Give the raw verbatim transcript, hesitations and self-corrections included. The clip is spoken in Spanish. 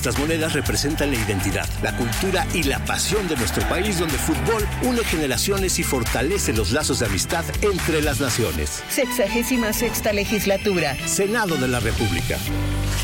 Nuestras monedas representan la identidad, la cultura y la pasión de nuestro país, donde el fútbol une generaciones y fortalece los lazos de amistad entre las naciones. Sexagésima sexta legislatura. Senado de la República.